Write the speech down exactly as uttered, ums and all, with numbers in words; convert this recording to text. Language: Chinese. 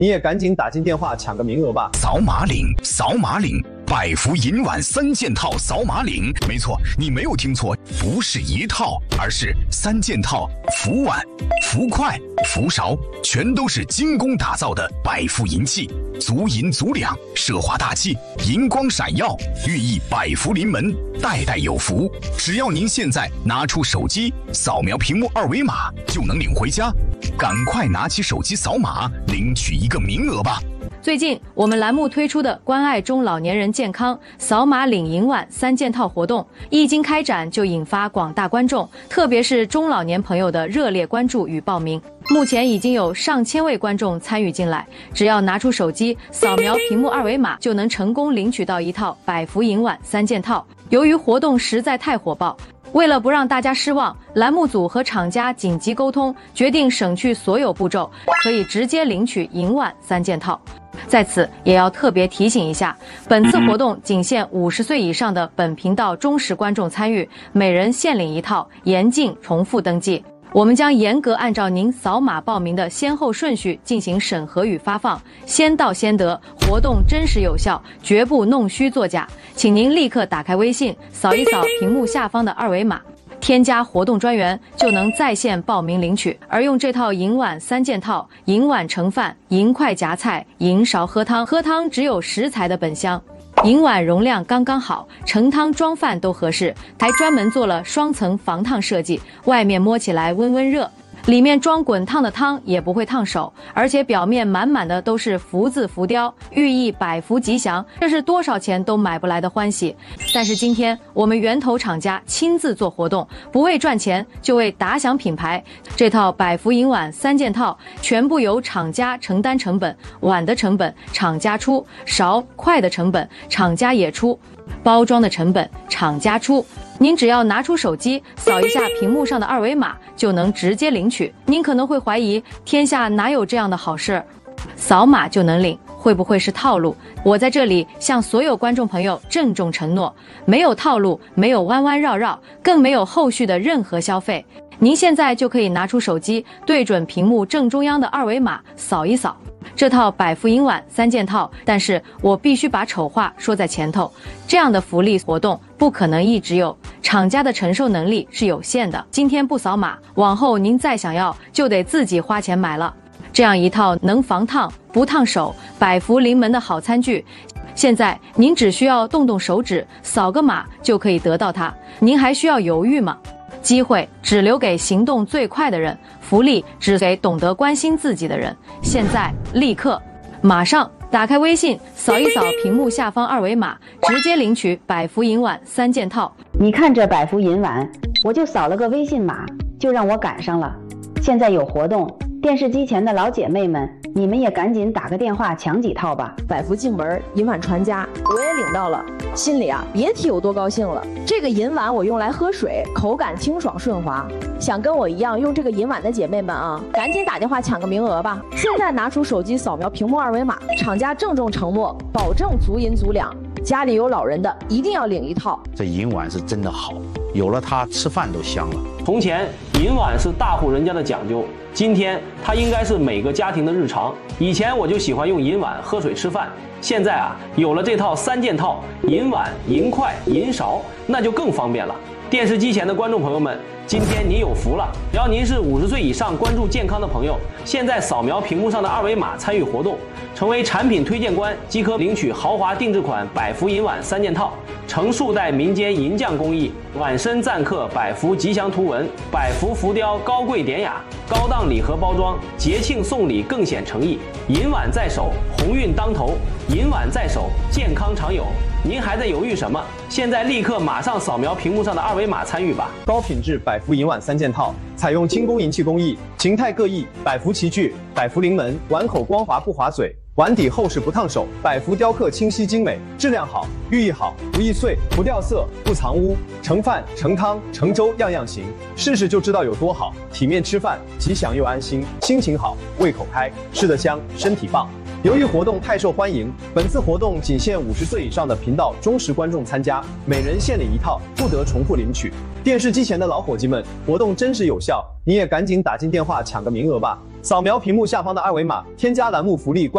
你也赶紧打进电话抢个名额吧。 扫码领，扫码领。百福银碗三件套扫码领，没错，你没有听错，不是一套，而是三件套，福碗、福筷、福勺，全都是精工打造的百福银器，足银足两，奢华大气，银光闪耀，寓意百福临门，代代有福。只要您现在拿出手机，扫描屏幕二维码，就能领回家。赶快拿起手机扫码，领取一个名额吧。 最近我们栏目推出的关爱中老年人健康扫码领银碗三件套活动一经开展，就引发广大观众特别是中老年朋友的热烈关注与报名。目前已经有上千位观众参与进来，只要拿出手机扫描屏幕二维码，就能成功领取到一套百福银碗三件套。由于活动实在太火爆，为了不让大家失望，栏目组和厂家紧急沟通，决定省去所有步骤，可以直接领取银碗三件套。在此也要特别提醒一下，本次活动仅限五十岁以上的本频道忠实观众参与，每人限领一套，严禁重复登记。我们将严格按照您扫码报名的先后顺序进行审核与发放，先到先得，活动真实有效，绝不弄虚作假。请您立刻打开微信，扫一扫屏幕下方的二维码，添加活动专员，就能在线报名领取。而用这套银碗三件套，银碗盛饭，银筷夹菜，银勺喝汤，喝汤只有食材的本香。银碗容量刚刚好，盛汤装饭都合适，还专门做了双层防烫设计，外面摸起来温温热，里面装滚烫的汤也不会烫手，而且表面满满的都是福字浮雕，寓意百福吉祥，这是多少钱都买不来的欢喜。但是今天我们源头厂家亲自做活动，不为赚钱，就为打响品牌。这套百福银碗三件套全部由厂家承担成本，碗的成本厂家出，勺筷的成本厂家也出，包装的成本厂家出。您只要拿出手机扫一下屏幕上的二维码，就能直接领取。您可能会怀疑，天下哪有这样的好事？扫码就能领，会不会是套路？我在这里向所有观众朋友郑重承诺，没有套路，没有弯弯绕绕，更没有后续的任何消费。您现在就可以拿出手机，对准屏幕正中央的二维码扫一扫这套百福银碗三件套。但是我必须把丑话说在前头，这样的福利活动不可能一直有，厂家的承受能力是有限的。今天不扫码，往后您再想要就得自己花钱买了。这样一套能防烫不烫手、百福临门的好餐具，现在您只需要动动手指，扫个码就可以得到它，您还需要犹豫吗？机会只留给行动最快的人，福利只给懂得关心自己的人。现在立刻马上打开微信，扫一扫屏幕下方二维码，直接领取百福银碗三件套。 你看这百福银碗，我就扫了个微信码，就让我赶上了。现在有活动，电视机前的老姐妹们，你们也赶紧打个电话抢几套吧。 百福进门，银碗传家，我也领到了，心里啊别提有多高兴了。这个银碗我用来喝水，口感清爽顺滑。想跟我一样用这个银碗的姐妹们啊，赶紧打电话抢个名额吧。现在拿出手机扫描屏幕二维码，厂家郑重承诺，保证足银足两。家里有老人的一定要领一套。 这银碗是真的好，有了它吃饭都香了。 从前银碗是大户人家的讲究，今天它应该是每个家庭的日常。以前我就喜欢用银碗喝水吃饭，现在啊有了这套三件套，银碗、银筷、银勺，那就更方便了。电视机前的观众朋友们，今天您有福了！只要您是五十岁以上关注健康的朋友，现在扫描屏幕上的二维码参与活动，成为产品推荐官，即可领取豪华定制款百福银碗三件套，成数代民间银匠工艺，碗身錾刻百福吉祥图文，百福浮雕高贵典雅，高档礼盒包装，节庆送礼更显诚意。银碗在手，鸿运当头；银碗在手，健康常有。您还在犹豫什么？现在立刻马上扫描屏幕上的二维码参与吧！ 高品质百福银碗三件套，采用精工银器工艺，形态各异，百福齐聚，百福临门，碗口光滑不划嘴，碗底厚实不烫手，百福雕刻清晰精美，质量好，寓意好，不易碎，不掉色，不藏污，盛饭、盛汤、盛粥样样行，试试就知道有多好。体面吃饭，吉祥又安心，心情好，胃口开，吃得香，身体棒。由于活动太受欢迎，本次活动仅限五十岁以上的频道忠实观众参加，每人限领一套，不得重复领取。电视机前的老伙计们，活动真实有效，你也赶紧打进电话抢个名额吧！扫描屏幕下方的二维码，添加栏目福利关。